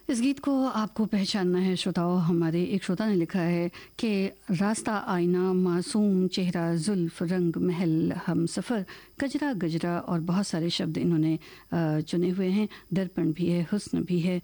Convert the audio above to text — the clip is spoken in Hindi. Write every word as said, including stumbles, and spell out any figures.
इस गीत को आपको पहचानना है श्रोताओं। हमारे एक श्रोता ने लिखा है कि रास्ता आईना मासूम चेहरा जुल्फ रंग महल हम सफ़र गजरा गजरा और बहुत सारे शब्द इन्होंने चुने हुए हैं। दर्पण भी है, हुस्न भी है,